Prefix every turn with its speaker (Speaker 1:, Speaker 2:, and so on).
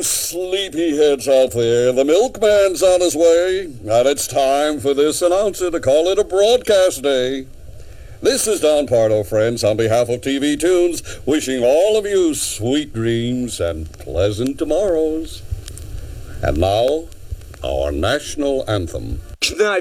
Speaker 1: you sleepyheads out there, the milkman's on his way, and it's time for this announcer to call it a broadcast day. This is Don Pardo, friends, on behalf of TV Tunes, wishing all of you sweet dreams and pleasant tomorrows. And now, our national anthem.